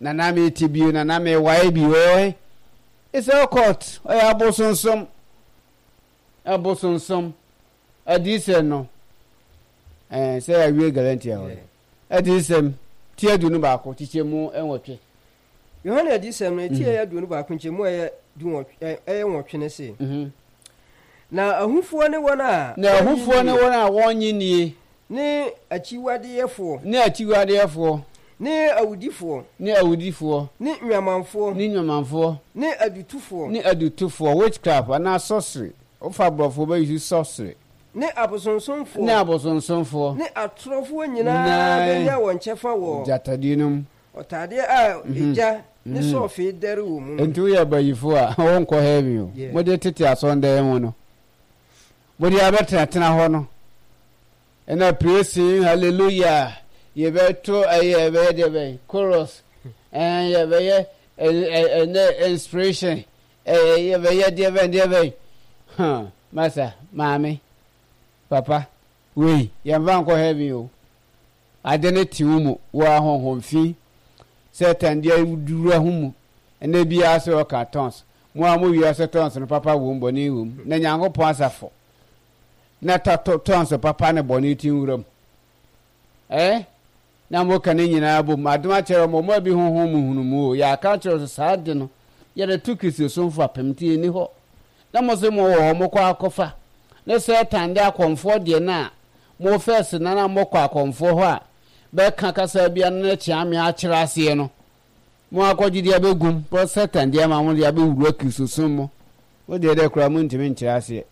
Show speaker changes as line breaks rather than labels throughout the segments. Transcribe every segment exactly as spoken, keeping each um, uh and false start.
na na me tibio na na me why bi we it's a court o ya bosonsom abosonsom adise no eh say awie guarantee ho adisem tie du no ba ko tiche mu enwotwe
Yohana adisem no tie ya du no ba ko nche mu eye du nwotwe eye nwotwe ne se mhm na ahufuo ne wona
na ahufuo ne wona wonyi nie
ne achiwadeyefo
ne achiwadeyefo
ne awudifo
ne awudifo
ne nwamanfo
ne nwamanfo
ne adutufo
ne adutufo witchcraft ana sorcery ofa brofo ba use sorcery
ne abosonsonfo
ne abosonsonfo
ne atrofo nyina benya won chefa wo
jatadinum
otade a eja ne sofi dere wo mu
entu ya bayifo a won ko heavy o mo de tete asonde mu no mo de abetra tena ho no ena praise hallelujah ye beto aye be de be chorus and ye be eh inspiration eh ye be ye de be de be ha masa mami papa we ye van ko heavy o adene tiumu wa honhomfi certain dia duru ahumu ena bia se o cartons mo amu wi ase tons no papa wo mboni wo na nyango po asafo na tato tons papa ne boni tinwuram eh na mo kan nyina bo madoma kere mo mo bi honhom hunu mu ya ka kere saade no ye de tukisi sonfo apemti ni ho na mo se mo wo mo kwa akofa na se tande akonfo de na mo first na na mo kwa akonfo ho a be ka kasa bia na chiame a kire ase no mo akogidi abegum pro se tande ma mo de abewuru akiso son mo o de de kura mo ntimi nkire ase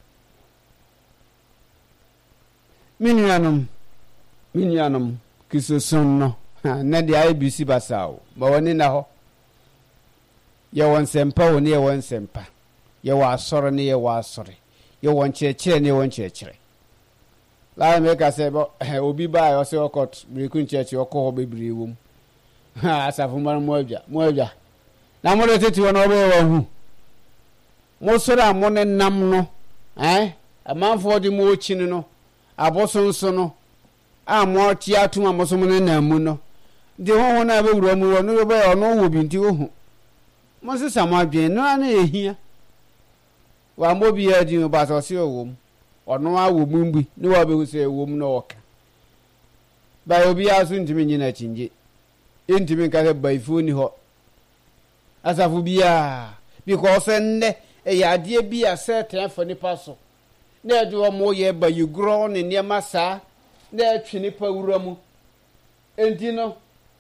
Minianum, minianum, kiso son no, na de I B C basao, but one in a ho. You want sempa, or near one sempa. You are sorry, near was sorry. You want church, near one church. I make us say, will be by or so caught, breaking church or call baby room. As a woman, Moja, Moja. Now, more than you know who. Most of them, one and nam no, eh? A man for the more chin abosonso no a mo tia tu amosomo na mu no de ho na be wura mu no be ono wo binti ohu mo se samadwen no na ehia wa mo bi adi ba so se owom ono a wo mumbi ni wa be hu se owom no oka ba obi asu ntimi nyina chinje ntimi ka se ba ifu ni ho asafu bia because nne e ya de bia set afo ni paso na do mo ye ba you grow ne ne masa na atwini pa wura mu enti no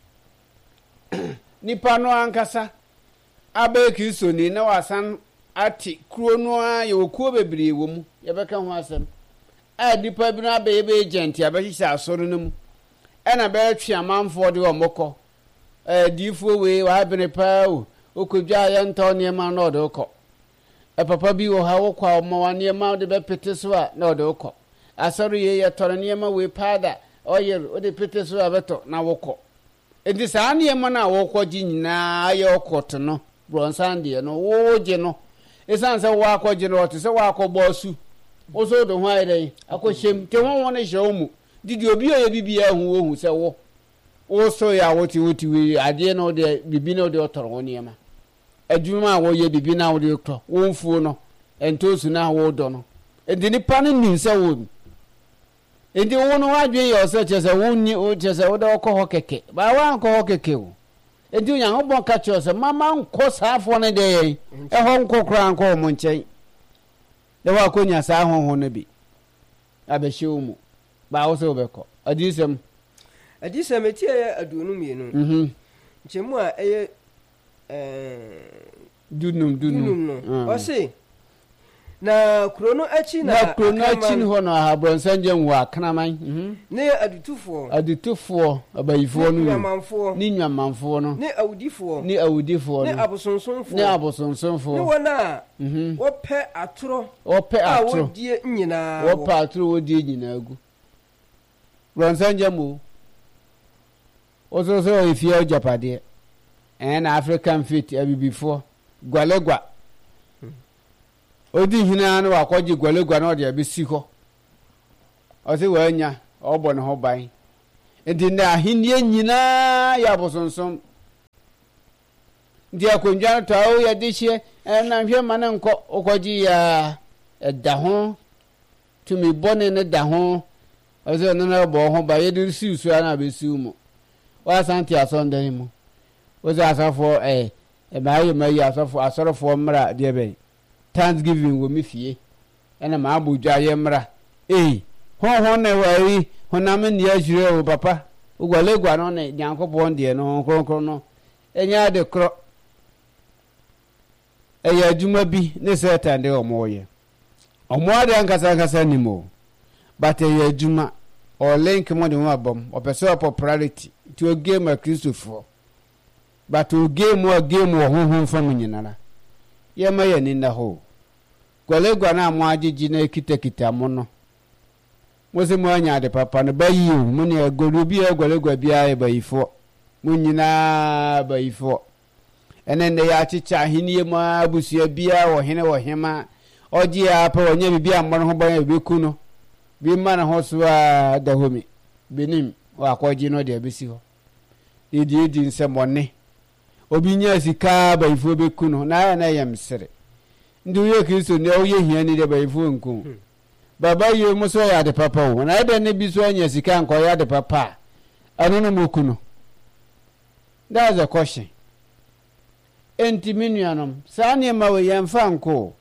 nipa no ankasa abe kristo ni na wasan ati kuro no a ye okuo bebre wo mu ye beka ho asem a nipa bi no abe be agent abe hisa asoro no mu ena be atwi amanfo de omoko eh difo we wa bene pa o okodwa ye nto ne ma no de okọ e papa bi wo ha wo kwa o ma wa ne ma de be pete so a no de okọ asoro ye ye toro ne ma we pada oyer o de pete so a beto na wo kọ enti sa ne ma na wo kọ ji nyina aye okoto no bronsan de no wo je no esan se wo akọ je no to se wo akọ bosu wo so do ho ayre akọ shem te won won je wo mu didi obi oye bibia hu wo hu se wo wo so ya wo ti wo ti we ade no de bibi no de otoro wo ne ma adwuma wo ye bibi na wo de otoro wo mfuo no entosu na wo do no enti ni pa no nin se wo enti wo no wadwe ye ose chese wo ni o chese wo de okọ ho keke ba wa nkọ ho keke wo enti nya ho bon ka chose mama nkọ saafo ne de ye e ho nkọ kra nkọ mo nchen de wa konya sa ho ho ne bi abehye wo mu ba wo so bekọ adisem
adisem etie adunu mienu mhm nchemu a eye eh
dunum dunum
no o se na krono achi na
na krono achi ni ho na habronsanjem wo akanaman mhm
ne adutufo
adutufo abayifo no
ni nyamanfo
ni nyamanfo no
ne awudifo
ni awudifo
ne abosonsonfo
ne abosonsonfo
ne wona
mhm
wo pe atoro
wo pe atoro
wo die nyina
wo pe atoro wo die nyina agu bronsanjem o oso so ifia japade en African fit abibifo gwalegwa odi hina na wakoji gwalegwa na odi abisi ho o se wanya obo ne ho ban enti na ahinie nyina ya bosonsom ndi akondwa to awo ya de hye na hwe ma na nkọ okoji ya da ho tumi bone ne da ho ozo no na bo ho ba ye de si usu na be si mu wa santi asonde mu ozo asafo eh e ba ye ma ye asafo asorofo mra de be Thanksgiving wo mi fie ena ma abudwa ye mra eh ho ho na wari ho na me ni ajire o papa ugwalegwa no ne nyankopon de no kronkron no enya de kro eya adwuma bi ne Satan de omoye omoade ankasa ankasa nimo but eya adwuma o link mo de mo abom o pese popularity to game a Christopher but o game o game o honhom fam nyinara ye ma ye ni na ho gwalegwa na mo agigi na kitakita mo no mo se mo anya de papa no bayi o mo ne agoru bi agwalegwa bia e bayifo mo nyina bayifo ene ne ya chicha hinie ma abusia bia wo hene wo hema oji ya pa wonya bibia mmoro ho ban ebeku no bi ma na ho so a dahomi benim wa kwaji no de abesi ho idi idi nsemone obi nya sika bayifo beku no na na yam sere ndu ye Kristo ne o ye hia ni de bayifo nku baba ye mo so ya de papa wo na de ne bi so anya sika nko ya de papa anu no moku no. That's a question. Enti minuanom saa ne ma we yemfa nko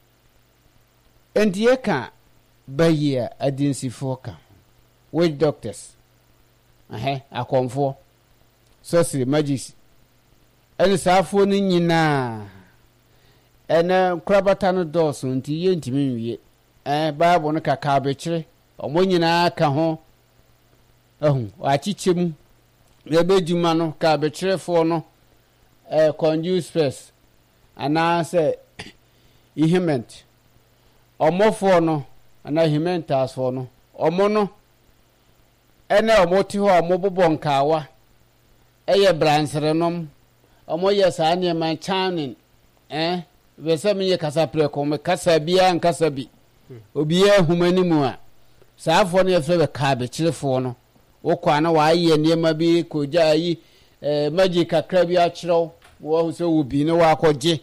enti eka baye adinsifo ka witch doctors ahe akomfo sorcery magis ene saafo ni nyina ene krabata no dos nti ye ntimi nwie eh bible no kaka abekire omo nyina ka ho ehun achichem ebejuma no ka abekire fo no eh conduce space ana say ihement omofo no ana himentas fo no omo no ene omoti ho omobobo nkawa eye branserenom omo yesa ne man chanin eh wese me kasa preko me kasa bia nkasa bi obi ahumani mu a saafo no yefe be ka be kirefo no wokwa na wa aye niema bi koja yi eh magic kakra bi a kiro wo so wo bi ne wa akogye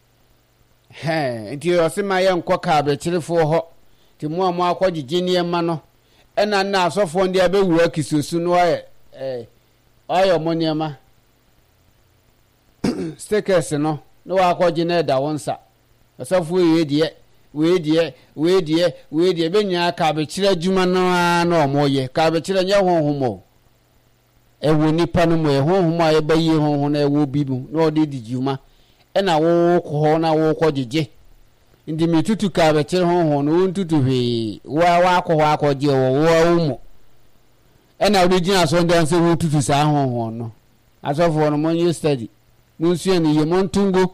he nti osema ye nkọ ka be kirefo ho ti mu amu akogye niema no ena na asofo ndi abewura kisosu no aye eh ayo mo niema stickers no no wa akogye na da wonsa asofo ye die we die we die we die benya ka be kire adwuma no na omoye ka be kire nya honhomo ewo nipa no mo honhomo aye bayi honhom na ewo bibu na odi dijuma e na wo ko na wo ko jeje ndi mitutu ka be kire honhom no ntutu hwe wa wa ko wa ko je wo wo mo e na original so ndan se wo tutu sa honhom no asofo no mo you study mo nsu ni ye mo ntungo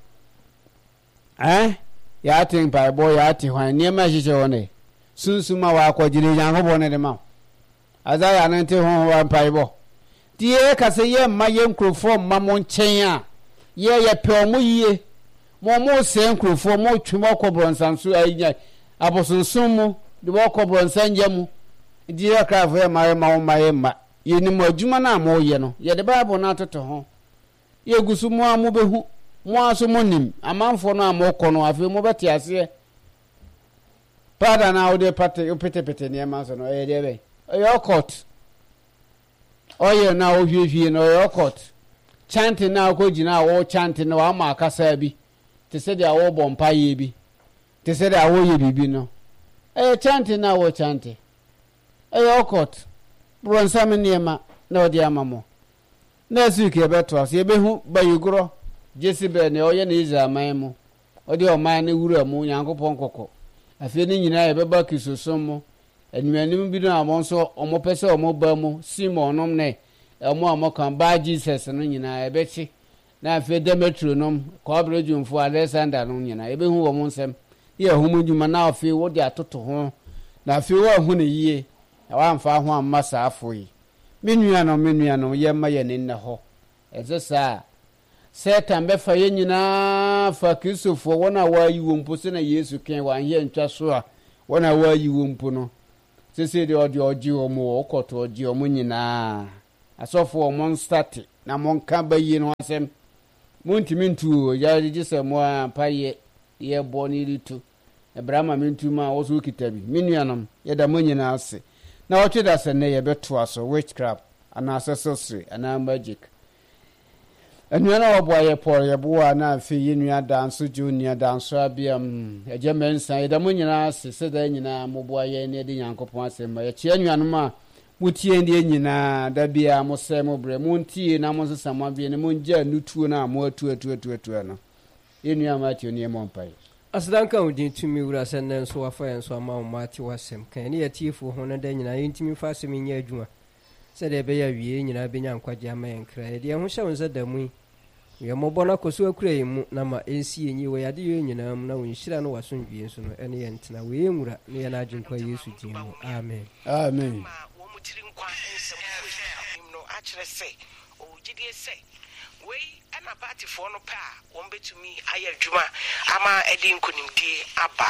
eh ya tin pai boy ya ti hwan ne ma hyehyɛ wone sunsuma wa akɔgire Yankopɔn ne de ma azaya nan te hon wa pai bo tie ka se ye ma ye nkrofo ma mo nkyɛn a ye ye pɛ mo yie mo mo se nkrofo mo twemo kɔbronsan so ayinya abosunsun mu de bo kɔbronsan gya mu die ka fo ye ma ye ma ma ye ma ye ni mo adwuma na mo ye no ye de bible na toto ho ye gusu mo amu behu mo aso monim amanfo no amokọ no afi mo beti ase pada na ode pate pete pete ne ma so no e de be e court oye na o hwehwie no e court chanting na ko gina wo chanting na wa ma akasa bi te se de awo bompa ye bi te se de awo ye bibi no e chanting na wo chanting e court bro nsam ne ma na ode amamo na su ke beto ase e be hu bayigoro Jezebel ne oye na Israel man mu odi o man ne wura mu Yankopɔn kokɔ afie ne nyina ye beba kisosom mu anuanim bi no amonso omo pese omo ba mu Simon nom ne omo amokan ba Jesus no nyina ye bechi na afie Demetrio nom kɔbre dwumfo Alexander no nyina ye be hu wo mu nsem ye humu dwuma na afie wo de atoto ho na afie wo hu ne yie na wa mfa ho amma saafo yi menua no menua no ye ma ye ne nne ho ezesa Satan be fa ye nyina fa Kristofo wona wa yi wo mpo se na Yesu ken wa hye ntwa so a wona wa yi wo mpo no sese de odi oji o mo okoto oji o mo nyina asofo o mon start na mon ka ba yi no asem Montimi ntu ya register mo ampa ye ye bo ni ritu Abraham mintu ma wo so kitabi menuanam ye da monyina ase na wo tweda se ne ye beto aso witchcraft ana sorcery ana magic anuana wo boye Paul ye bo na afi ye nua danso junior danso abiam eje mensa ye da monyina ase se da nyina mo boye ne de Yankopon ase ma ye che anuanam a mutie ndi nyina da bia mo se mo bre montie na mo sesa mo bia ne monja nutuo na mo atu atu atu atu na ye nua ma ti oni mo mpai
Asdanka udin tumi wura senen so afa en so ama mati wasem kan ne yatiefo ho na da nyina yintimi fa asem nya adwuma se de be ya wie nyina be nya nkwaje ama en kra ye de ho hye won da mu ye mo bona koso akura yi mu na ma ensi enyi we yade ye nyina mu na won hyira no waso wie so no ene ye ntina we nwura ne ye na ajinkwa Yesu din mu amen
amen
wo mutiri nkwa ensem no akire se o gidie se we ana party for no pa won betumi aye adwuma ama edi nkonimdie aba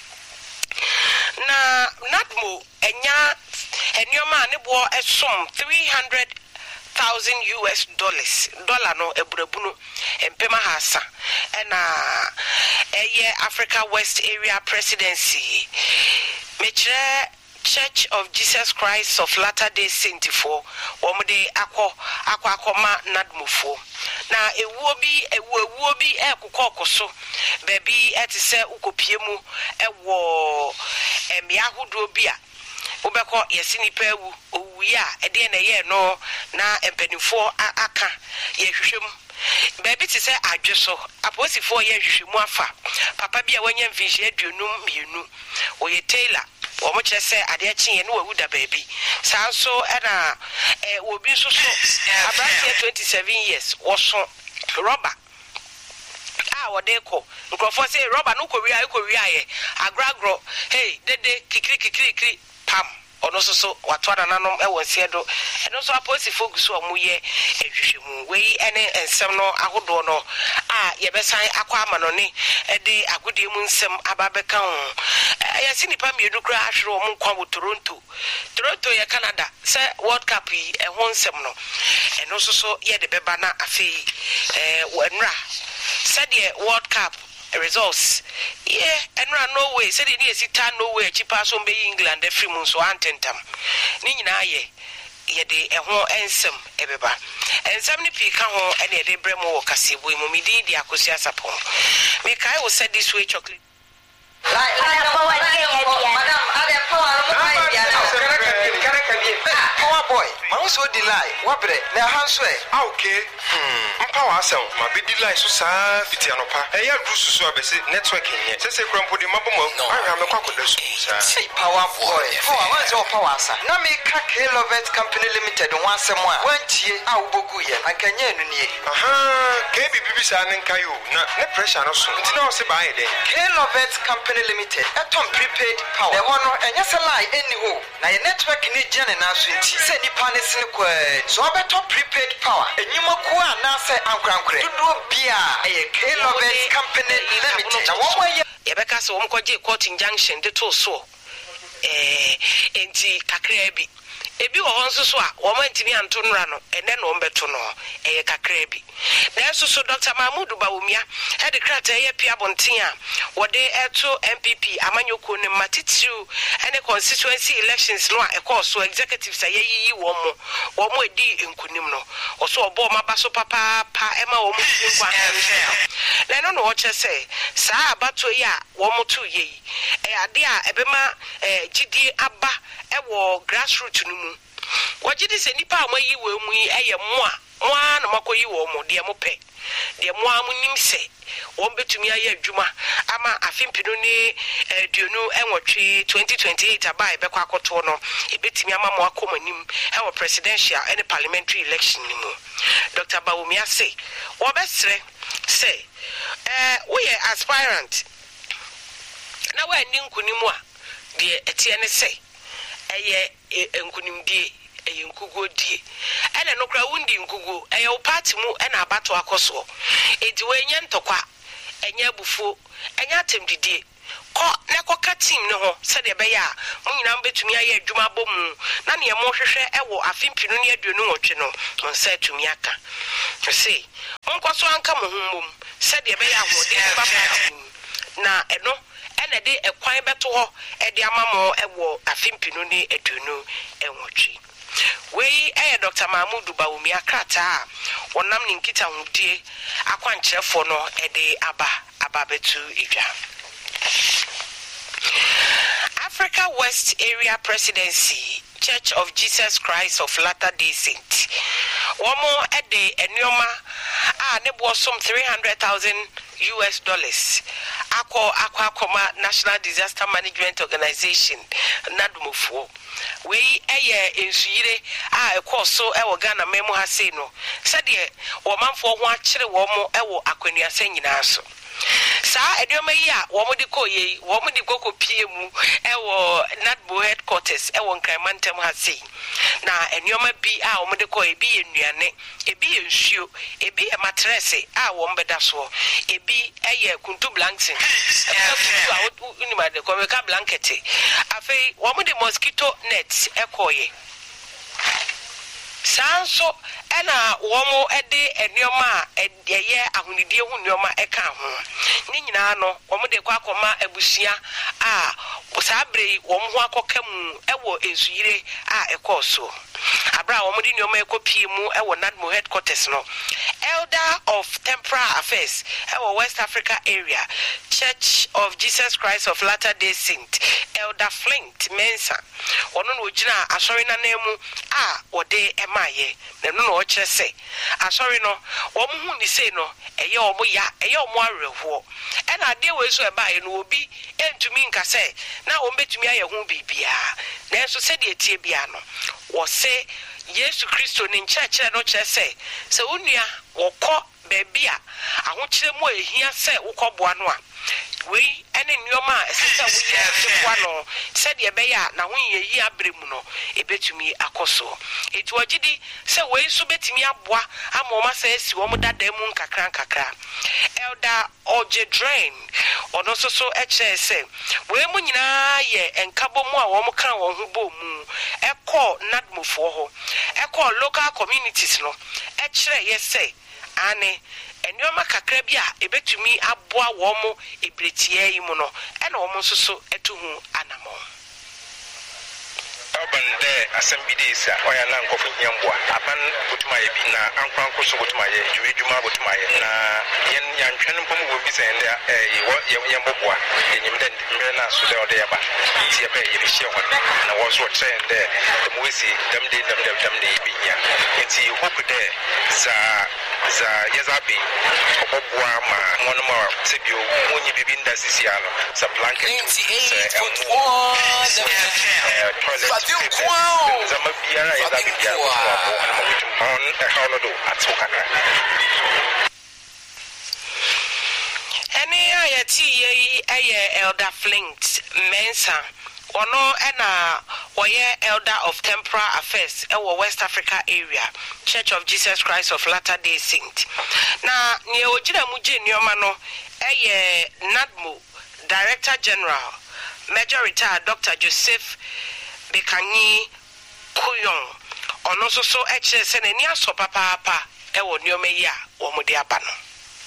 na natmo enya enioma ne bo esom three hundred thousand U S dollars dollar no eburebuno empema hasa ena eye Africa West Area Presidency mechre Church of Jesus Christ of Latter-day Saints for womde akọ akọ akọma nadmufo na ewuo bi ewuo ewuo bi ekokokoso baby etise ukopie mu ewo emia hudo bi a obekọ yesinipa ewu owuyi a ede na ye no na empanifo aka yehwehwem baby ti se adweso aposifo ye hwehwemu afa papa bi a wanya mfinhye aduonum mienu oye Taylor omo kire se ade akye no wawu da baby sanso era eh obi so so about twenty-seven years woso rubber ah wode ko nkrofo say rubber no ko wi ayi ko wi aye agragro hey dede kikiri kikiri kiri pam ono so so watwada nanom e wonse do eno so aposi focus o muye ehwehwemu we ene ensem no ahodo no a ye besan akwa amano ne e de agodie mu nsem ababeka ho ya sinipa miedu kra ahwere o mu kwa wo Toronto Toronto ye Canada se World Cup yi e ho nsem no eno so so ye de beba na afi eh wenra said the World Cup results yeah and run no way said it is it no way cheaper so be England the free moon so antentam ni nyina ye ye de e ho ensem ebeba ensem ni pika ho e de de bremo wo kasebo mu midi di akosi asapon me kai wo said this way chocolate like like power madam ade power no ya power boy man so delay wabre na hanso e ah okay hmm power asem ma be delay so sa fiti anopa e ya du susu abese network nye se se krampo di mabomo ahwa me kwakoda su sa power boy power wan so power asa na me ka K-Lovet Company Limited ho asem a wantie a ubogu ye ankanya enu nie aha ke bi bibi sa nen kayo na ne pressure no so nti na o se ba ye den K-Lovet Company Limited etom prepaid power the one enya se line eni ho na ye network ni jene na so nti se nipa ne sine kwa so abeto prepaid power enyuma ko na se ankrankre dudu bia eye K-Lovet Company Limited na wo ye ye beka se wo mkoje court injunction de to so eh enti kakra bi ebi wo honso so a wo mantimi anto nra no ene no mbeto no eye kakra bi na so so Doctor Mahmoud Bawumia e de krata ye pia bonten a wode eto M P P amanyoko ne matitiu ene constituency elections no a e course so executives aye yi wo mo wo mo edi nkunim no wo so obo ma baso papa pa e ma wo mo nkwa na no no wo che say sa abato yi a wo mo to ye e ade a ebema eh gidie aba e wo grassroots no mu wajidi se nipa amayi we mu yi eye mo a mo a na makoyi wo mo de mo pe de mo a munim se won betumi aye adwuma ama afimpino ni duonu enwotwe twenty twenty-eight abai be kwa akoto no e betumi ama mo akomanim e wo presidential and parliamentary election ni mu Doctor Bawumia say wo besre say eh we aspirant na we ni nkunimu a de etie ne say eye enkunimdie eye nkugodie ene no kra wundi nkugo eye wo party mu ena abato akoso enti we nye ntokwa enye abufuo enye atemdidie ko ne ko ka team ne ho se de be ya mu nyina mbetumi aye adwuma bomu na ne mo hwehwe ewo afimpinu ne aduonu wotwe no on se atumi aka you see
monko so anka mo hummom said ye be ya hode ba party na eno ene de ekwan beto ho e de amamo ewo afimpinu ni edunu enwotwe wei eh Doctor Mahmoud Bawumi Akrata wonam ni nkita hudie akwankyerefo no e de aba aba betu edwa Africa West Area Presidency Church of Jesus Christ of Latter-day Saints womo e de enioma a ne bo som three hundred thousand U S dollars akọ akọ akọma National Disaster Management Organization nadumofo we eye ensuyire a ekoso e wo Ghana memu ha sei no sede wo manfo ho akire wo mo e wo akwanuasa nyina so sa edioma yi a wo mo de koye wo mo de kokopie mu e wo Nadbo headquarters e wo Nkramantem ha sei na enioma bi a wo mo de koye bi enuane ebi ensuo ebi e matresse a wo mbeda so ebi eye kuntu blanket e ko unima de ko ka blanket afei wo mo de mosquito net e koye sanso ena womo ede enioma eye ahunidie hu nioma eka ho ni nyina no womo de kwa akoma abusia a sabre womo ho akokamu ewo ensuyire a ekoso abra womo de nioma ekopie mu ewo Nadmo headquarters no Elder of Temporal Affairs ewo West Africa area Church of Jesus Christ of Latter-day Saints Elder Flint Mensa ono no gina asori na nemu a wode emaye na no no kire se asori no wo mu hu ni se no eye omo ya eye omo areho e na de we so e ba ye no obi entumi nka se na wo betumi aye hu bibia na enso se de etie bia no wo se Yesu Kristo ni nkyerɛkyerɛ no kyerɛ sɛ sɛ onua wɔkɔ baabi a ahokyerɛ mu ehia sɛ wokɔboa no a wei ene nneɔma a ɛsɛ sɛ woyɛ boa no sɛdeɛ ɛbɛyɛ a na ho yɛyi abrɛ mu no ebetumi akɔso eti wɔgyidi sɛ wei nso betumi aboa ama wɔn asa esi wɔn dada mu nkakra nkakra Elder Ojedren ɔno nso so ɛkyerɛ sɛ wei mu nyinaa yɛ nkabɔ mu a wɔn ka wɔn ho bɔ mu ɛkɔ Nadmofoɔ hɔ ɛkɔ local communities no ɛkyerɛ yɛ sɛ ane enioma kakra bi a ebetumi aboa wo mo ebretie yi mu no ena wo mo soso etuhu anamo
urban there assembly days oya na nkofo nyamboa aban botumaye bi na ankranko so botumaye dwedwuma botumaye na yen yantwene mpom wo bi sen da eh yemboboa enyim den mbe na so de ode yaba ti ebe ye bi hye ho na wo so train there the moisi dem de dem dem dem de bi nya eti hope there za za yezabi oboboa ma wono ma sebio wonyi bibi ndasisi ano sa blanket
ninety-eight point one
eh toilet zama biara yezabi biara on e holodo atsukaka
ene ayati yi eye Elder Flint Mensa ono ena oye Elder of Temporal Affairs ewo West Africa area Church of Jesus Christ of Latter-day Saints na ne ogira muje nioma no eye Nadmo Director General Major Retired Doctor Joseph Bekanyi Kuyon ono so so eche se na ni aso papa papa ewo nioma yi a wo mo de aba no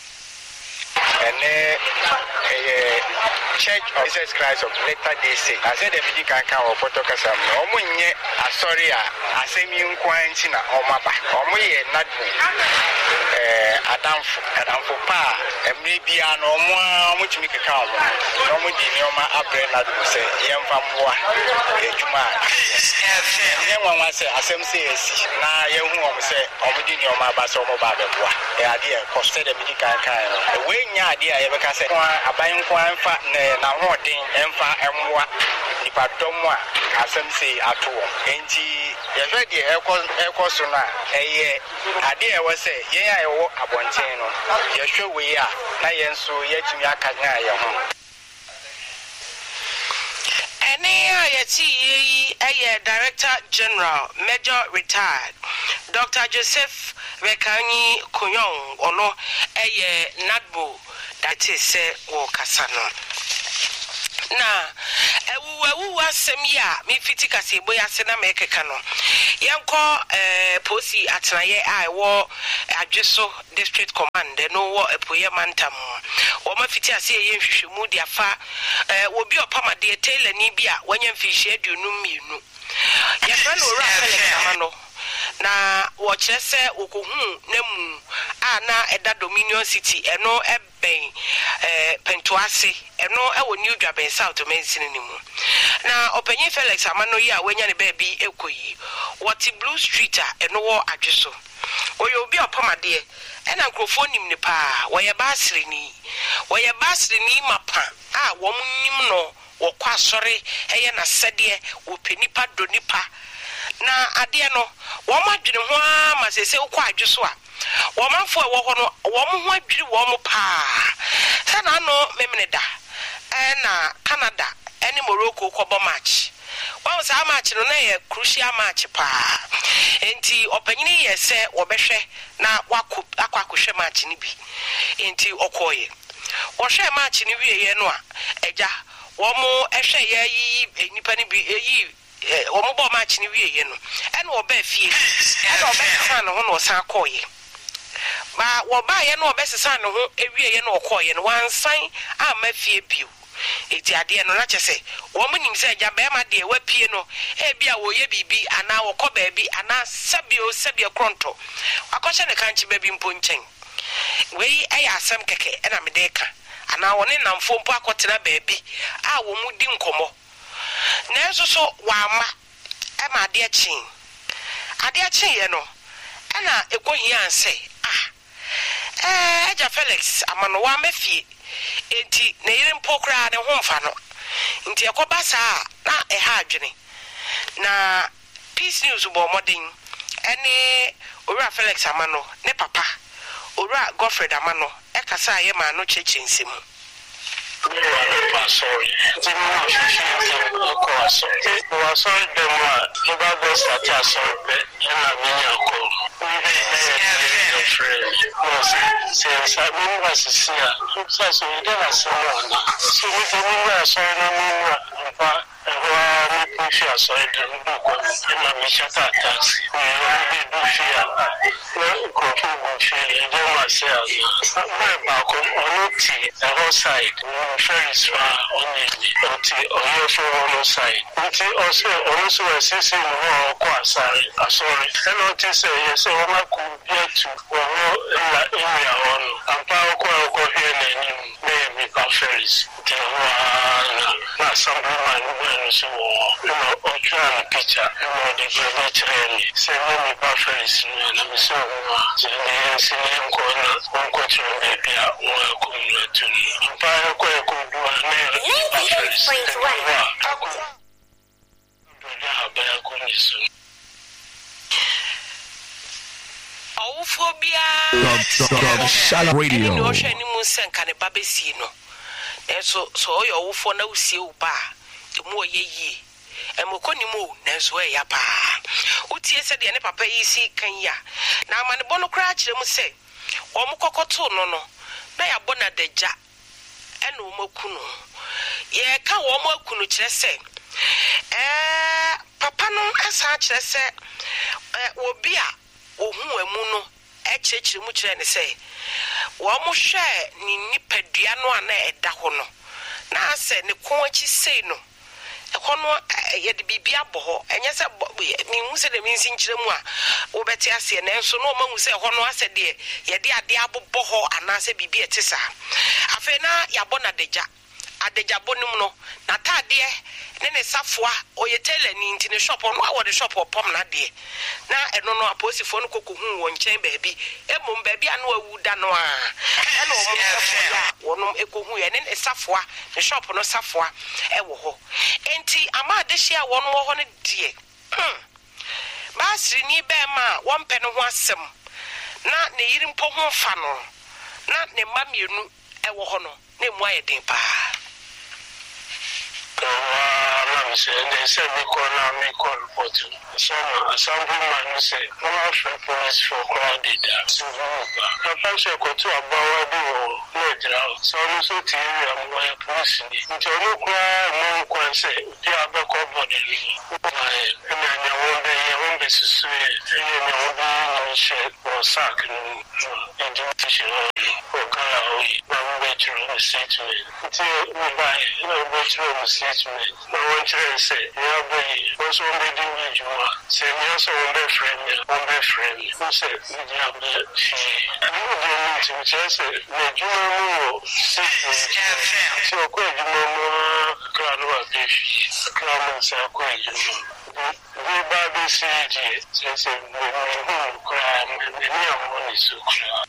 ene eh Church of Jesus Christ of Latter-day Saints. I said the meeting can come or Potokasam. Omunye asoria asemi nkwanchi na omaba. Omuye Nadmo eh adamfo adamfo pa emre bia na omo omutumi keka omo. Omo di nioma abre Nadmo se yemfa mboa ejuma. Ye nwanwa se asem se esi na ye hu omo se omo di nioma ba se omo ba beboa. E ade e cost the meeting can come. We nya ade a ye beka se aban kwan fa na hodin emfa emwa nipa domo a asem se ato enti ye hwe de ekọ ekọ so na eye ade e wo se yen a ye wo abonten no ye hwe we a na yen so ye tumi aka nya ye ho
ene ayati yi eye Director General Major Retired Doctor Joseph Bekanyi Kuyon ono eye Nadbo that is say wo kasano na ewu ewu asem ya me fiti kase boy ase na me keka no yenko eh posi atenaye a wo adweso district command no wo epoye mantam wo ma fiti ase ye nhwehwemu dia fa eh obi opamade tailor ni bia wanya mfihye aduonum mienu ye fa no ora Felix Amano na wo kyerese okohu na mu a na eda Dominion City eno eben eh Pentoase eno e wo New Dwaben South Mensin ni mu na opanyin Felix Amano yi a wanya ne baabi ekoyi what Blue Street a eno wo adweso oyo obi opamade ena nkrofo nim ne pa wo ye basri ni wo ye basri ni mapa a wo nim no wo kwa sori eye na sede wo penipa do nipa na ade no wo madwene ho a masese wo kwa adweso a wo manfo e wo ho no wo mo ho adwiri wo mo pa sana no memneda e na Canada eni Morocco ko bo match wo sa match no na ye crucial match pa enti opanyini ye se wo behwe na wakọ akwakohwe match ni bi enti okoye wo hwe match ni wie ye no a eja wo mo ehwe ye yi nipa ni bi yi wo bo match ni wie ye no ene wo ba fie ene wo ba san no ho no san koye ba wo ba ye no wo ba san no ho ewie ye no koye no wansan ama fie bio eti ade no na kyese wo mo nim se ja ba ma de wa pie no e bia wo ye bibi ana wo kọ baabi ana sabio sabia kronto akọhye ne kanchi baabi mpo nchen wei aya asem keke ena me de ka ana wo ne namfo mpo akọtena baabi a wo mu di nkomo na enso so wa ma e ma de chin ade chin ye no ena ekohia anse ah eh eja Felix Amano wa mafie enti na yire mpokra ne ho mfa no nti ekoba saa na e ha adwene na Peace News bo modern ene Owura Felix Amano ne papa Owura Godfred Amano e kasa ye ma no chechensim
sorry the more of course it was all the more about the status of na minya ko we friend was since I was here so so we don't so so we don't so no no wa mi push so I don't go na mi chata taxi we we do fear no ko ko fear do myself my back on the outside Ferris on the on your side. Until also also assessing more sorry. Sorry. Hello, to say yes, so I could get to or area on and power call here name Ferris. Not some woman who so you know or trying picture you know the very say me Ferris and so the same corner one quarter maybe one corner to power call
Shala Radio.
No hwe ni mu senka ne babesi no. Enso so oyo wofo na usie u ba. Emu oyeye. Emoko ni mu na so e ya pa. Utie se de ne papa yi si kan ya. Na amane bono kra kire mu se. Wo mu kokoto no no. Na ya bona deja. Eno mo kunu. Ye ka wo mo kunu kire se. Eh papa no asa kire se eh obi a ohun emu no e kirikiri mu kire ne se wo mo hwe ni nipadua no ana eda ho no na ase ne kon achi sei no e kono ye de bibia bo ho enye se mi hu se de mi nsin kire mu a wo beti ase na enso no ma hu se ho no ase de ye de ade abobbo ho ana se bibia etisa afa na ya bona deja adeja bonim no na tade ne ne safoa oyetele ni ntine shop no awo de shop opom na de na eno no aposifo no kokohu won chen baabi emom baabi anu awuda no a eno omo safoa wonom ekohu ye ne safoa ne shop no safoa ewo ho enti ama de hia wono wo ho ne de basri ni be ma won pe no ho asem na ne yiri mpo ho fa no na ne mamienu ewo ho no ne mu ayeden pa
na me say, and they said me call now, me call report. So, Assemblyman said, no after police for crowded. So, I fancy I got to a bower do so I'm so teary and my police. Until no cry, no one say, they are back up on the ring. And then you won't be, you won't be so sweet, and you won't be no shit or sack and do fishing or color, one way to the statement. Until we buy, no way to the statement. No one can say, yeah, but also one day doing you are. Say, yes, one best friend, one best friend. Who said, yeah, but she, I know the meeting, just said, let you know, so, quite you know, crowd of fish, crowd and so quite you know. We buy this C G, just a woman crime, and the near money so crowd.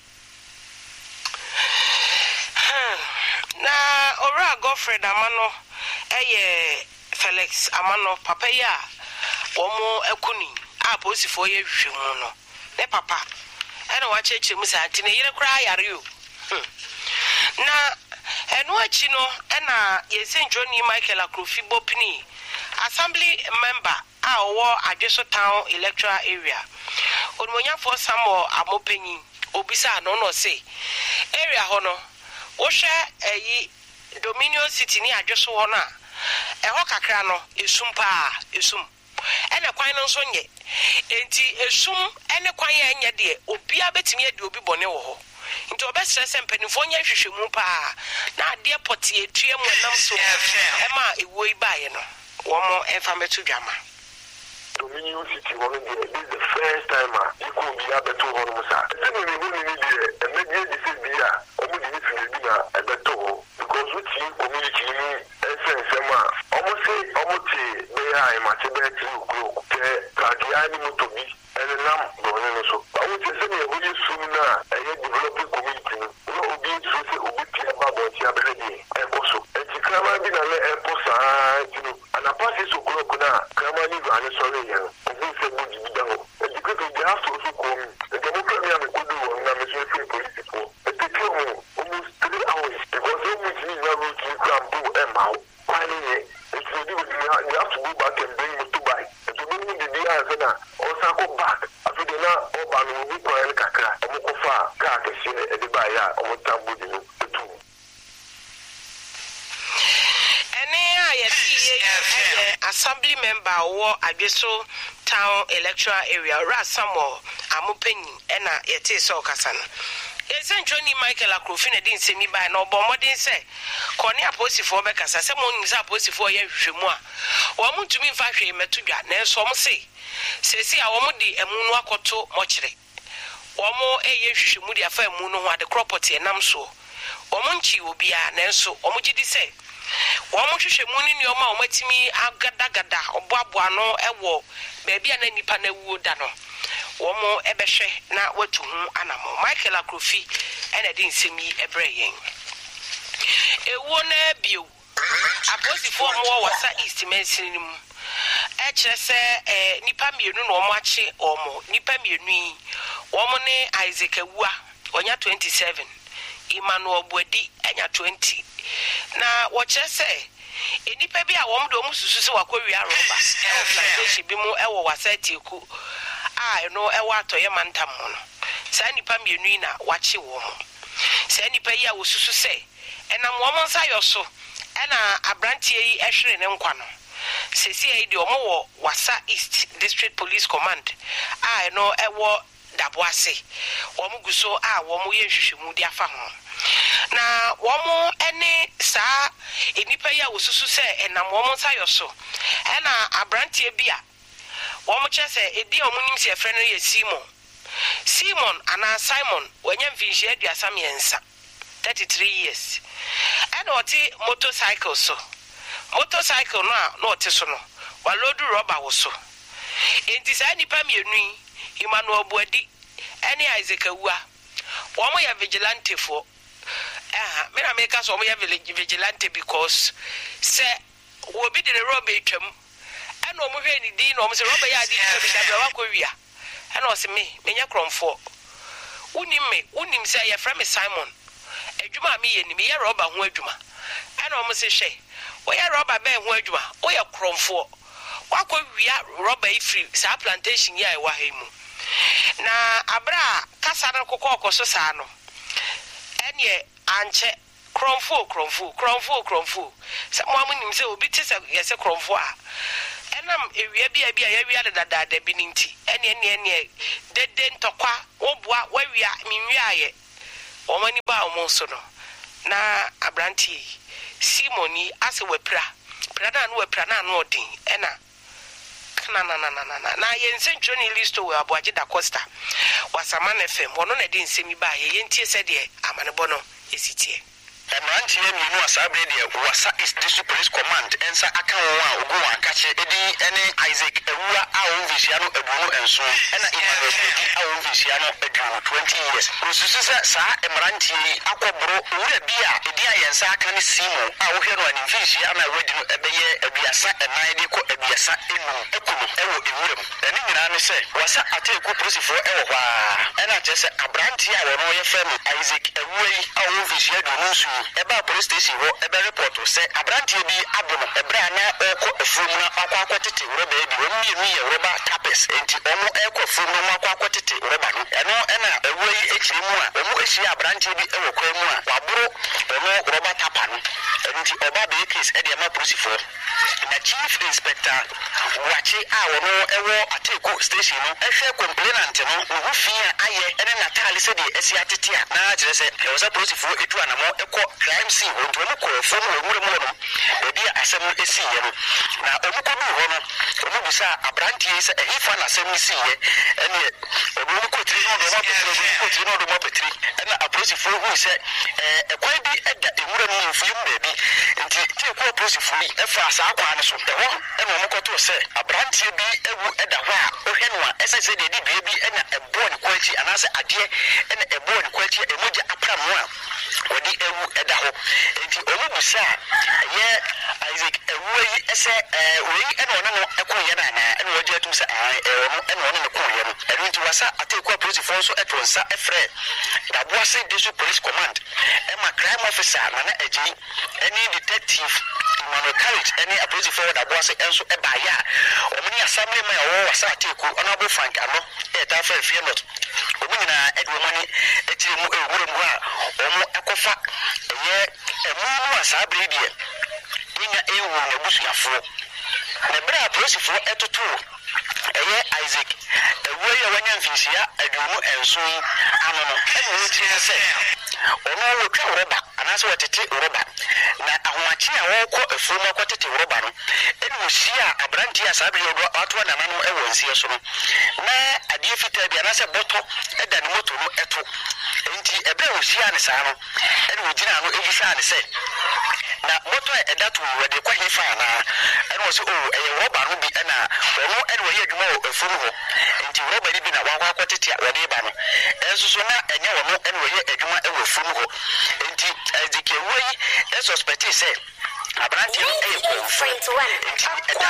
Na ora Godfred Amano, eh, Felix Amano, Papa ya, Omo Ekuni, a posi for ye no. Ne papa. I don't watch it, Miss Antine, you cry, are you? Na and what you know, and uh, you send Johnny Michael Akrofi Bopini, Assembly member, our war adjacent town electoral area. On when you for some more Amopeni, Obisa, no, no, say, area honor, Osha, a Dominion City near just one. A Hokacrano, is sumpa, is sum. And a quine on Sonye, and tea a sum and a quine and dear, Obia betting yet will be bonneho. Into a best and Pennyfonia Shimupa. Now, dear Potty, a trio when I'm so Emma, a way by you know. One more infamy to Jama.
Dominion City, one of the first time you could be able to hold us. And we wouldn't need it, and maybe this is the year, or we need to be at the toe, because we see community and sense, Emma, almost say, almost say, they are much better to grow, Kadiani to be, and a lamb, so. I would say, who is sooner, and yet developing community, no being so, will be about Yabedi, and also, and the Krama did a letter, and a pass is so close now, Krama is an sorry, and we said, good, and because they have to also call me, the Democrat have a good one, and I'm a free political. But they tell me almost three hours, because they would need to keep Rambo and Mao, finding it. It's to do with you have to go back and bring me to buy. And to bring me the day as an also go back. After the now, Oban will be for El Kaka, and Mokofa, Kaka, and the buyer, or Tambu, the two.
Assembly member war Ageso town electoral area Ras Samuel Amupeni and it is so Casan. Yes, and Johnny Michael Akrofina didn't say me by no bomb didn't say. Cornea posted for Becas, as someone is up posted for years. One to me fashion metuga, Nelson say. Say, I want the Emunwakoto mochre. One more a year Shimudi affair Muno at the property and Namso. Omunchi will be a Nelso, Omuji say. One more shimuni your mouth, wet me, Agadagada, or Babuano, Ewo, maybe an any panel woodano. One more ebeshe, not what to whom animal. Michael Akrofi, and I didn't see me a braying. A one abu. I post the four more was at East Mentioning. H S A Nipamian or Machi or more, Nipamian, Womane Isaac Ewa, on your twenty seven. Emmanuel Bwedi, and your twenty. Now, what you say? Any baby, I won't do Musu Aquaria Roba. She be more ever was at you. I know a water Yamantamon. Sandy Pamunina, watch you woman. Sandy Paya was to say, and I'm woman's eye also, and a branty Ashley and Quano. Cecilia Diomo, Wasa East District Police Command. I know a war Dabwase. Womuguso, ah, Womu Yashimudia Fahon. Na womo any sa enipaya wosusu se enam womo sayo so ena abrantie bia womo chese edi omunim se frɛ no ye Simon Simon ana Simon wanya mfinhie aduasa miensa thirty-three years ena oti motorcycle so motorcycle no a no oti so no walodu rubber wo so enti sa nipa mienu Emmanuel Bwedi ene Isaac Awua womo ya vigilante for Ah, me na make us o me vigilante because say we be the robber twam and o mo hwe ni din no mo say robber ya di bi da wa ko wia and o say me me nya kromfo unim me unim say ya frame Simon adwuma me ye ni me ya robber ho adwuma and o mo say hwe woyɛ rɔba bɛn ho adwuma woyɛ krɔmfoɔ wakɔ wia rɔba yi firi saa plantation yi a ɛwɔ ha mu na abra kasa no kokɔkɔ so saa no ɛneɛ ankyɛ krɔmfoɔ krɔmfoɔ krɔmfoɔ krɔmfoɔ sɛ mo amu nim sɛ obi te sɛ yɛsɛ krɔmfoɔ a ɛnam ewia bi a bi a yɛwia de dadaada bi ne nti ɛneɛ neɛ neɛ dede ntɔkwa woboa wawia menwia ayɛ wɔn ani ba wɔn so no na abrantie simoni ase wapira pira na no wapira na no odin ɛna kana na na na na na yɛnse ntwo ne listo wɔ aboagye da costa wasama na fm wɔno na de nsɛmi ba yɛ yɛntie sɛ deɛ amanebɔ no esitie
Emanti emienu asabre de wasa is district police command ensa aka won a ogu wan kache edi ene Isaac Ewura a won visia no adunu enso ena Emmanuel Edi a won visia no adunu twenty years osusu se sa emanti akobro wura bia edi ayensa aka ne simo a wo hwe no ani visia na wedi no ebeye abiasa enan de ko abiasa enu ekunu ewo ewura mu eni nyina ne se wasa ateku polisifoɔ ewo hwa ena kyese abranti a wo no ye fɛ no Isaac Ewura yi a won visia adunu nsu eba police station ho eba report say abrantie bi abono ebra na eko efum na akwa akwotete roba ebi wonni mi ye roba tapes enti omo eko efum na akwa akwotete roba no eno ena ewuyi echiri mu a omo echi abrantie bi ewo kwa mu a waburo omo roba tapa no enti oba be case e de ma police for na chief inspector wachi a wono ewo ateku station no ehwe complainant no wo fia aye ene na tale se de esi atete a na kire se e was police for etu anamo eko crime scene wonto no ko fom wo mure mu no ebi asem esi ye no na omukodu ho no omu bisa abrantie se ehi fa na asem esi ye ene omu ko tri no do ma petri ko tri no do ma petri ena approach fo hu se eh ekwan bi eda emure mu mfim baby nti ti ko approach fo e fa sa akwa ne so e ho ena omu ko to se abrantie bi ewu eda ho a ohwe no a ese se de di bi bi ena ebo ne kwachi anase ade ena ebo ne kwachi emoja apra mu a wodi ewu eda ho enti omu bisa ye Isaac Ewura yi ese eh oyi ena ono no ekoye na na ena wodi atum se ah eh ono ena ono no koye no enu nti wasa ateku police force so etonsa efre Daboase district police command ema crime officer na na eji any detective Emmanuel College any police force Daboase enso eba ya omuni assembly man wo wasa ateku honorable Frank ano e ta fa fie not omu na edwo mani etire mu ewura mu a omu ekofa ye emu asabre die nya ewu na busuafo na bra polisifoɔ etoto eye Isaac Ewura ya wanya mfisia adumu enso ano no ɛne wo tie sɛ ono wo twa roba anaso wetete roba na ahoachi a wɔkɔ afumu akɔtete roba no ɛne wo hia abranti asabe yodo ato na nanom ɛwɔ nsie so no na adie fita bi anase bɔtɔ ɛda ne moto no ɛto enti ɛbɛ wo hia ne saa no ɛne wo gyina no ebisa ne sɛ na moto ɛda to wede kɔ hefa na ɛne wo sɛ o ɛyɛ roba no bi ɛna ɔno ɛne wo yɛ adwuma wɔ afumu hɔ enti roba ni bi na wakɔ akɔtete a wɔde ba no ɛnso so na ɛnyɛ wɔn ɛne wo yɛ adwuma ɛwɔ afumu hɔ enti ɛdike wo yi ɛsuspect sɛ abranti no ɛyɛ kɔnfo enti ɛda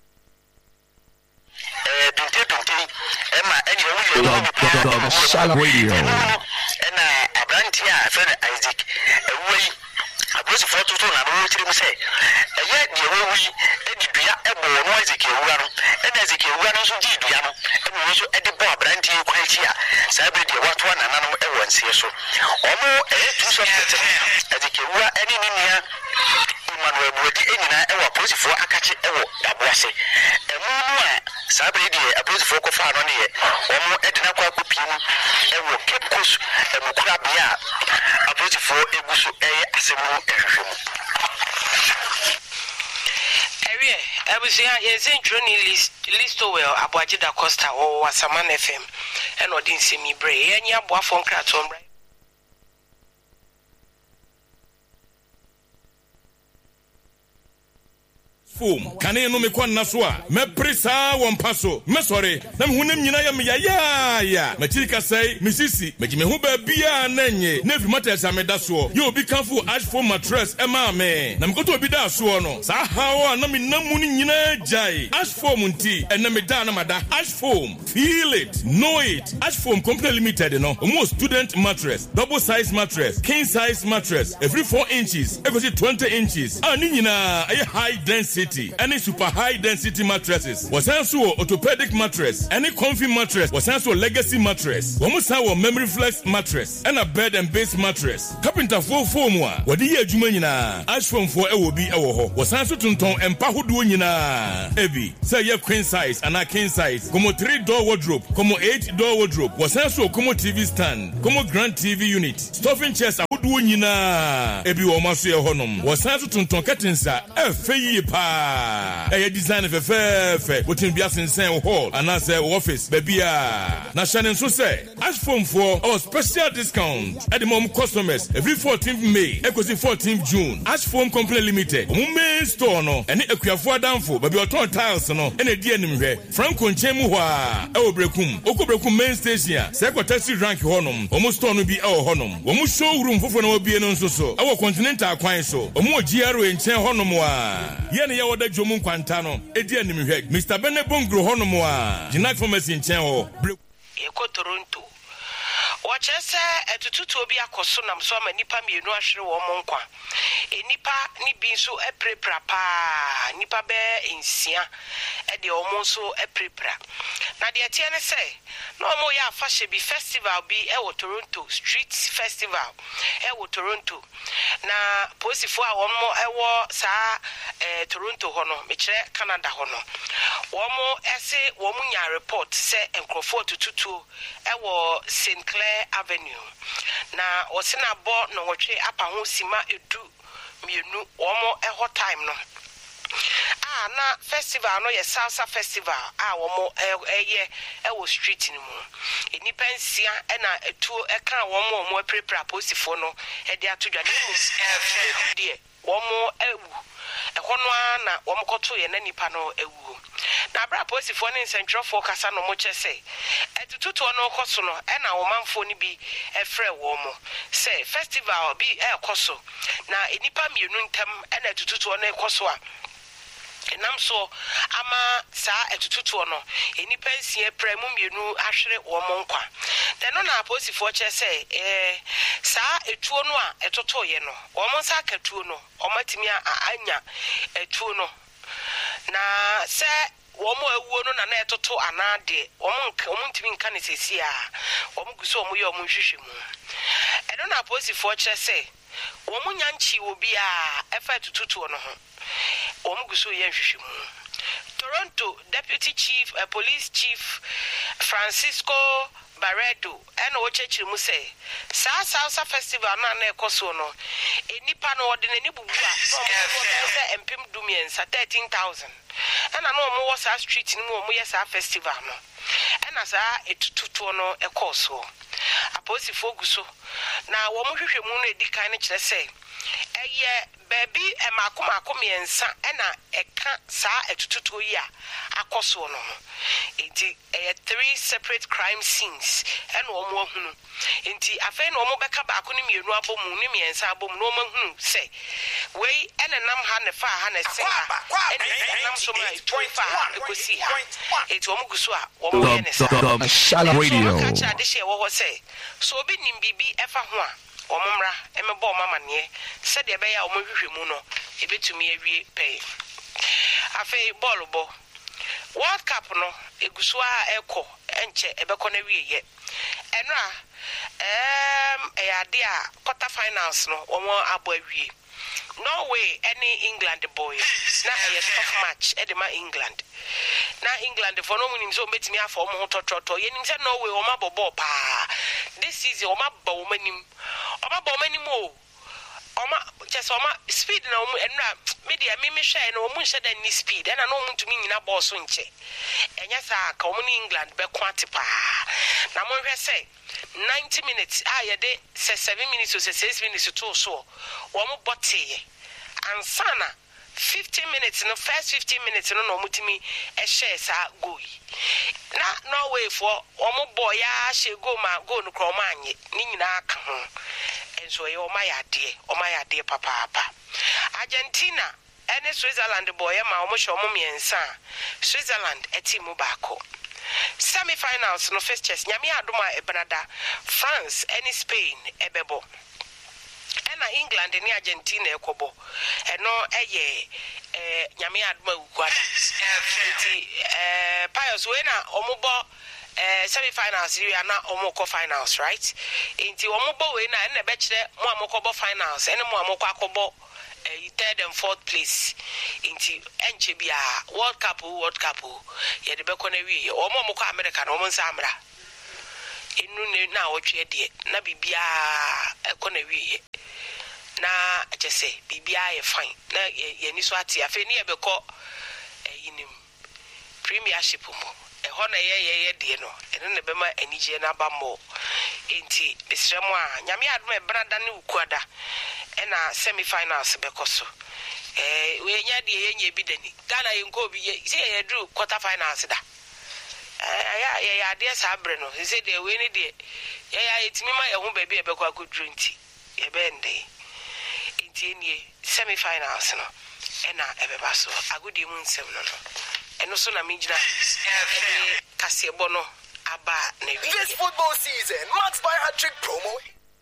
eh tunte tunte ɛma ɛne wo yɛ
Shala Radio
ɛna abranti a fɛn Isaac ɛwo yi abosi foto to na no tiri mu sɛ ɛyɛ de wo wi ɛdi dua ɛbɔ no Isaac Ewura no ɛna Isaac Ewura no nso di dua no ɛna wo so ɛde bɔ abranti kwan akyi a saa be de wato na nanom ɛwɔ nsie so ɔmo ɛyɛ two suspect Isaac Ewura ɛne ne nia Emmanuel Buadi enyina ɛwɔ polisifoɔ akache ɛwɔ Daboase ɛmu no a saa be de apolisifoɔ kɔfa no ne yɛ ɔmo ɛde na kwa kopi mu ɛwɔ Cape Coast ɛmukura bia apolisifoɔ egu so ɛyɛ asɛm no ɛhwehwɛ mu
ɛwie abusia yɛsɛ ntworo ne list listowell aboagye da costa wɔ Wasaman F M ɛna ɔde nsɛmi bre yɛnyi aboafo nkrato mbra
Foam. Kane no me kwa naso a. Me presa won paso. Me sorry. Na me hunem nyina ya me ya ya ya. Me chirika say misisi. Me jime hu ba bia na nye. Na fi matters ameda so. Yo be careful Ash Foam mattress e ma me. Na me koto obi da so no. Sa hawo na me namu ni nyina jai. Ash Foam nti e na me da na mada. Ash Foam. Feel it. Know it. Ash Foam Company Limited no. Omo student mattress, double size mattress, king size mattress, every four inches, every twenty inches. Ah, ni nyina a high density, any super high density mattresses. Wasan so orthopedic mattress, any comfy mattress. Wasan so legacy mattress. Omo sa wo memory flex mattress, and a bed and base mattress. Carpenter four foam wa. Wadi ye adwuma nyina. Ash Foam for ewo bi ewo ho. Wasan so tonton empa hodo nyina. Ebi, say ye queen size and a king size. Como three door wardrobe, como eight door wardrobe. Wasan so como T V stand, como grand T V unit, stuffing chairs ahodo nyina. Ebi wo maso ye honom. Wasan so tonton curtains a efe yi pa. E design fefe fe. Wotin bia sensen hall and as office baby a. Na shanen so say Ash Foam for our special discount at the mom customers every fourteenth May, ekosi fourteenth June. Ash Foam Company Limited. Omo main store no, ene ekuafo adanfo, baby oton tiles no, ene di anim hwe. Franco Nchemu hwa, e obrekum. Okobrekum main station. Se taxi rank honum. Omo store no bi e honum. Omo showroom fofo na obie no nso so. E continental kwan so. Omo G R O nchen honum a. Ye ne ye woda dwomu kwanta no, e di anim hwe. Mister Benebongro honum a. Ginak pharmacy nchen ho.
Ye ko Toronto. Wachese etututu obi akoso nam so ma nipa mienu ahwere wo mo nkwa. Enipa ni bi nso eprepra pa, nipa be ensia e de omo nso eprepra. Na de tie ne se, no mo ya fashe bi festival bi e wo Toronto, Street Festival e wo Toronto. Na posifo a wo mo e wo sa eh, Toronto ho no, me kire Canada ho no. Wo mo ese wo mo nya report se enkrofo tututu e wo Saint Clair Avenue. Na osina bo no wotwe apa ho sima edu mienu omo e hot time no. Ah na festival no ye salsa festival ah omo eye e wo street ni mu. Enipa nsia e na etu e kan omo omo prepare posifo no e de atodwane mu de omo ewu e hono na omo koto ye na nipa no ewu. Na bra posifo ne nsentrofo kasa no mo chese etututu no koso no e na womanfo ni bi e frɛ wo mo say festival bi e koso na enipa mienu ntam e na etututu no e koso a enam so ama sa etututu no enipa nsie pra mu mienu ahwere wo mo nkwa den no na posifo chese eh sa etuo no a etoto ye no wo mo sa katuo no o matimi anya etuo no na se womo ewuo no na na etoto anade womo womo ntimi nka ne sesi a womo guso womo ye womo hwehwemu eno na posifo kire se womo nyanchi obi a efa tututu no ho womo guso ye hwehwemu. Toronto Deputy Chief uh, Police Chief Francisco Barredo and Ochechiri mu say sa salsa festival na na ekoso no enipa no wode na ni bubu a no empim dumiensa thirteen thousand and na no mo wasa street ni mo mo yesa festival no and na sa etututu no ekoso aposi foguso na wo mo hwehwe mu no edikan ne kire say eye baby e makoma akomiensa e na eka sa etututu yi a akoso no enti e three separate crime scenes and wo mo hunu enti afa na wo mo beka ba ko ni mienu abomu ni miensa abomu no mo hunu say we ene nam ha ne fa ha ne se ha ene nam so ma itu fa ha e kosi ha enti wo mo guso a wo mo ye ne sa
Shala Radio
ka cha de she wo ho say so obi nim bibi e fa ho a omumra emebo mama ne se de be ya omohwehwemu no ebetumi awie pay afi ball bo World Cup no eguso a eko enche ebeko na wie ye enra em e ade a quarter finals no omo abo awie Norway any England boy na a tough match edema England na England for no munim so betimi afa omo tototo yenim se Norway o mabobo pa this season o mabba o manim o mabba o manim o oma just oma speed na omu enra media me me hwe na omu hye da ni speed na na omu ntumi nyina ball so nche enya sa ka omu ni England be kwate pa na mo hwe se ninety minutes ah ye de seven minutes or six minutes to so omu botte ansana fifteen minutes no first fifteen minutes no no mutimi e share sa go yi na Norway for omo boy ya she go ma go no kro ma anye ni nyina aka ho enso ye o ma ya de o ma ya de papa papa Argentina ene Switzerland boy ma omo hwe omo miensa Switzerland etimu baako semi-finals no first chess nyame adoma ebrada France any Spain ebebo ena England ni Argentina ekobo eno eye eh nyame adoma ukwada enti eh Pius we na omubo eh semi-finals we na omoko finals right enti omubo we na ene be kire mo amokobo finals ene mo amoko akobo Uh, third and fourth place into Enchibia World Cup, World Cup. Yeah, the Beconery, or Momoka American, or Monsamra. In noon now, what you did, Nabibia Econery. Na just say, Bibia fine. Na Yeniswati, a fenny beko in Premiership. A honor ye, dear no, and then the Bema and Nigena Bambo. Inti, Mister Moa, Yami had my brother new quada. And a semi-finals because eh we nya de yenye bi dani Ghana yenko bi say ye drew quarter finals da eh ya ya ya de sabre no say de we ni de ya ya etimi ma ye ho ba bi e be kwa kudru nti ye be nde nti nie semi-finals no ena e be ba so agudi mu nsem no no eno so na mi gina e kasebo no aba na wi
this football season marks by hat-trick promo.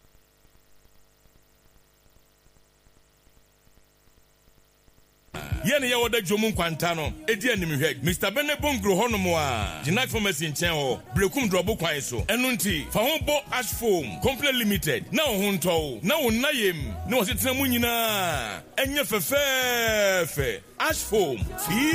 Yene ya woda dwom kwanta no edi anim hweg Mister Bene Bongro hono a Genite Pharmacy nchen ho Brekum drobo kwan so enu nti fa ho bo Ash Foam Company Limited na ho ntow na wo nayem na wo setena mu nyina enye fefefe Ash Foam